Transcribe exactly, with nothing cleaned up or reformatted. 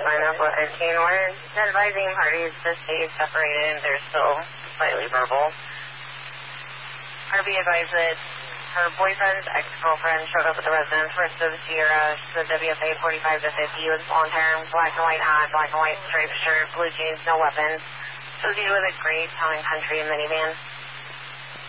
sign up with thirteen. We're advising parties to stay separated. They're still slightly verbal. R B advised that her boyfriend's ex-girlfriend showed up at the residence first of Sierra. She's a W F A forty-five to fifty with blonde hair, black and white hat, black and white striped shirt, blue jeans, no weapons. Associated with a gray town and country minivan.